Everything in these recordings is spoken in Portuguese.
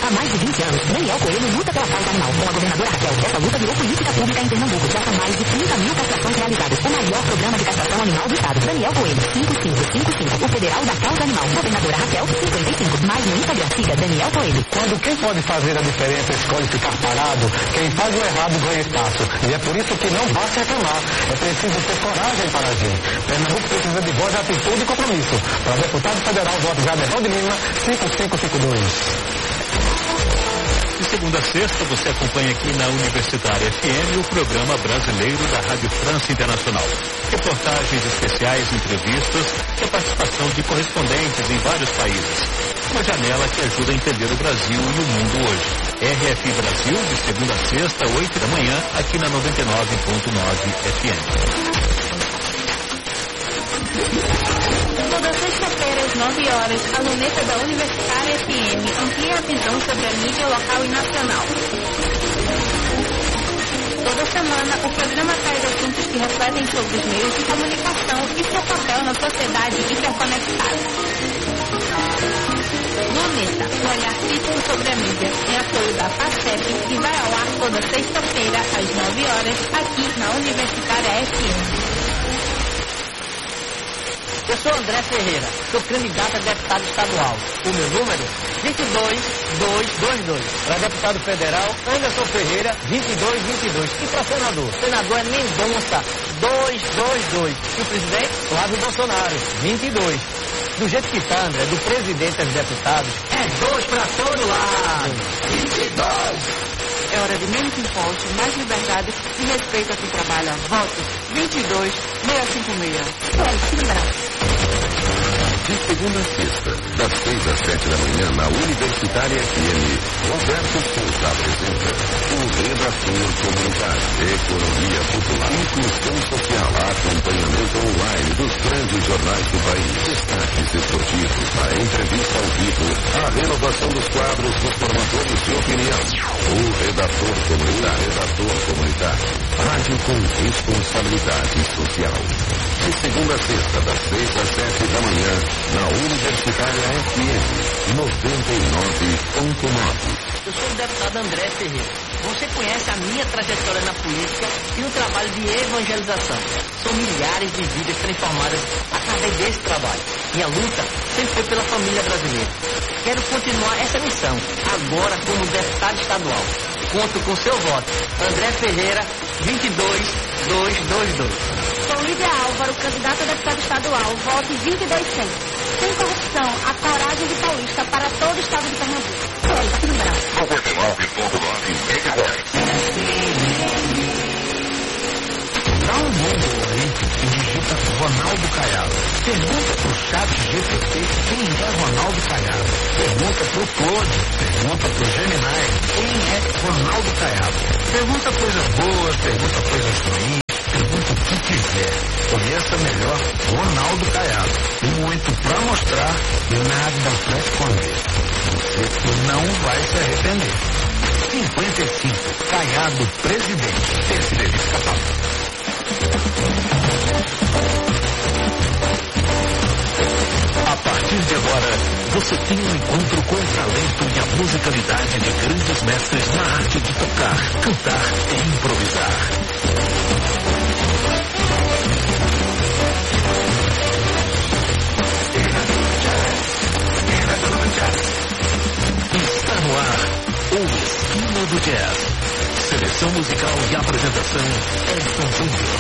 Há mais de 20 anos, Daniel Coelho luta pela causa animal. Com a governadora Raquel, essa luta virou política pública em Pernambuco. Já são mais de 30.000 castrações realizadas. O maior programa de castração animal do estado. Daniel Coelho, 5555. O Federal da Causa Animal. Governadora Raquel, 55. Mais no Instagram, siga Daniel Coelho. Quando quem pode fazer a diferença escolhe ficar parado, quem faz o errado ganha espaço. E é por isso que não basta reclamar. É preciso ter coragem para agir. Pernambuco precisa de voz, atitude e compromisso. Para deputado federal, voto Jaderson de Lima, 5552. De segunda a sexta, você acompanha aqui na Universitária FM o programa brasileiro da Rádio França Internacional. Reportagens especiais, entrevistas e a participação de correspondentes em vários países. Uma janela que ajuda a entender o Brasil e o mundo hoje. RFI Brasil, de segunda a sexta, 8 da manhã, aqui na 99.9 FM. Toda sexta-feira, às 9 horas, a luneta da Universitária FM amplia a visão sobre a mídia local e nacional. Toda semana, o programa traz assuntos que refletem sobre os meios de comunicação e seu papel na sociedade hiperconectada. Luneta, um olhar crítico sobre a mídia, em apoio da FACEP, que vai ao ar toda sexta-feira, às 9 horas, aqui na Universitária FM. Eu sou André Ferreira, sou candidato a deputado estadual. O meu número, 22222. Para deputado federal, Anderson Ferreira, 2222. E para senador? Senador é Mendonça, 222. E o presidente, Flávio Bolsonaro, 22. Do jeito que está, André, do presidente aos deputados, é 2 para todo lado. 22. É hora de menos impostos, mais liberdade e respeito a quem trabalha. Vote 22656. De segunda a sexta, das 6 às 7 da manhã, na Universitária FM, Roberto Souza apresenta o Redator Comunitário, Economia Popular, Inclusão Social, acompanhamento online dos grandes jornais do país, destaques esportivos, a entrevista ao vivo, a renovação dos quadros dos formadores de opinião. O Redator Comunitário, rádio com responsabilidade social. De segunda a sexta, das 6 às 7 da manhã, na Universitária FM 99.9. Eu sou o deputado André Ferreira. Você conhece a minha trajetória na política e o trabalho de evangelização. São milhares de vidas transformadas através desse trabalho. Minha luta sempre foi pela família brasileira. Quero continuar essa missão, agora como deputado estadual. Conto com seu voto. André Ferreira, 22222. Sou Lídia Álvaro, candidato a deputado estadual. Vote 22100. Sem corrupção, a coragem de Paulista para todo o estado de Pernambuco. Aqui no Brasil. 99.9 MHz. Dá um Google aí e digita Ronaldo Caiado. Pergunta pro chat GPT quem é Ronaldo Caiado. Pergunta pro Claude, pergunta pro Gemini quem é Ronaldo Caiado. Pergunta coisas boas, pergunta coisas ruins, pergunta o que quiser. Conheça melhor Ronaldo Caiado. Tem muito pra mostrar e nada pra esconder. Você não vai se arrepender. 55, Caiado, presidente. Esse deve escapar. A partir de agora, você tem um encontro com o talento e a musicalidade de grandes mestres na arte de tocar, cantar e improvisar. Está no ar o Esquina do Jazz. Seleção musical e apresentação, Edson Júnior.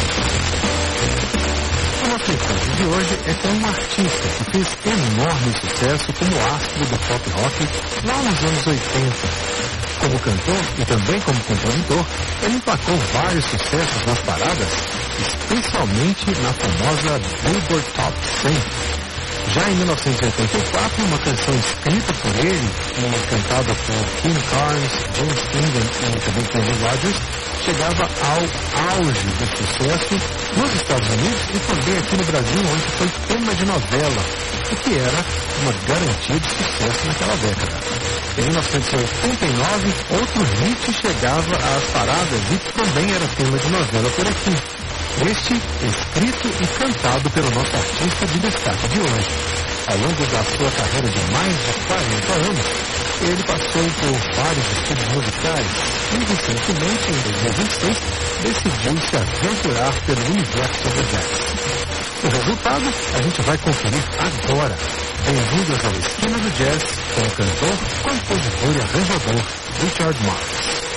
O nosso encontro de hoje é com um artista que fez enorme sucesso como astro do pop rock lá nos anos 80. Como cantor e também como compositor, ele emplacou vários sucessos nas paradas, especialmente na famosa Billboard Top 100. Já em 1984, uma canção escrita por ele, cantada por Kim Carnes, James Ingram e também Kenny Rogers, chegava ao auge do sucesso nos Estados Unidos e também aqui no Brasil, onde foi tema de novela, o que era uma garantia de sucesso naquela década. Em 1989, outro hit chegava às paradas e também era tema de novela por aqui. Este, escrito e cantado pelo nosso artista de destaque de hoje. Ao longo da sua carreira de mais de 40 anos, Ele passou por vários estudos musicais e, recentemente, em 2026, decidiu se aventurar pelo universo do jazz. O resultado a gente vai conferir agora. Bem-vindos ao Esquina do Jazz com o cantor, compositor e arranjador Richard Marx.